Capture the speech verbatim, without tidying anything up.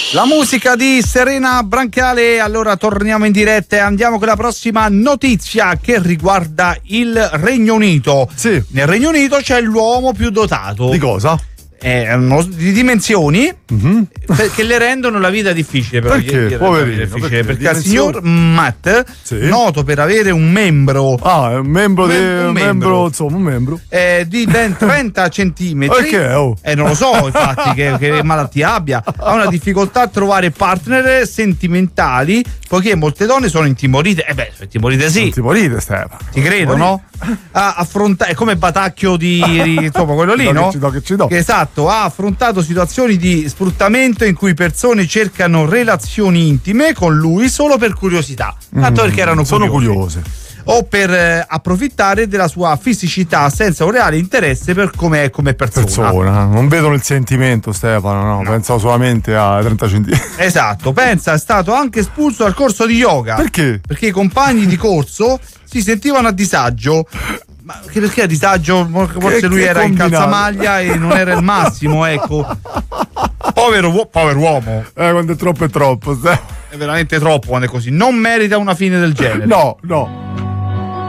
La musica di Serena Brancale. Allora torniamo in diretta e andiamo con la prossima notizia che riguarda il Regno Unito. Sì. Nel Regno Unito c'è l'uomo più dotato. Di cosa? È uno, di dimensioni mm-hmm. che le rendono la vita difficile. Per perché? Dire, Poverino, difficile perché? perché il Dimensioni... signor Matt, sì. noto per avere un membro, ah, un membro, un, di, un membro, membro insomma, un membro eh, di ben trenta centimetri. Perché? Oh. Eh, non lo so, infatti, che, che malattia abbia. Ha una difficoltà a trovare partner sentimentali, poiché molte donne sono intimorite. Eh beh, sono intimorite, sì. Intimorite, Stefano. Ti credo, no? A affrontare, è come Batacchio di, insomma, quello lì, do no? Che ci do, che ci do. Che esatto, ha affrontato situazioni di sfruttamento in cui persone cercano relazioni intime con lui solo per curiosità, tanto mm, perché erano sono curiose. O per eh, approfittare della sua fisicità senza un reale interesse per come è come persona. persona. Non vedono il sentimento, Stefano, no, no. Pensavo solamente a trenta centimetri. Esatto, pensa, è stato anche espulso dal corso di yoga. Perché? Perché i compagni di corso si sentivano a disagio. Ma perché a disagio? Forse che, lui che era combinato. in calzamaglia e non era il massimo, ecco. Povero, povero uomo. Eh, quando è troppo è troppo, Stefano. È veramente troppo quando è così. Non merita una fine del genere. No, no.